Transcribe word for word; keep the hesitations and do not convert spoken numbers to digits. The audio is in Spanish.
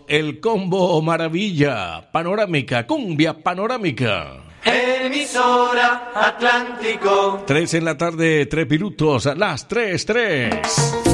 el combo maravilla, panorámica, cumbia panorámica. Emisora Atlántico. Tres en la tarde, tres minutos, las tres, tres.